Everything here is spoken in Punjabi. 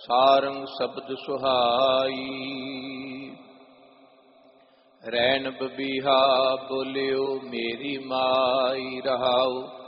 ਸਾਰੰਗ ਸ਼ਬਦ ਸੁਹਾਈ। ਰੈਣ ਬਬੀਹਾ ਬੋਲਿਓ ਮੇਰੀ ਮਾਈ ਰਹਾਉ।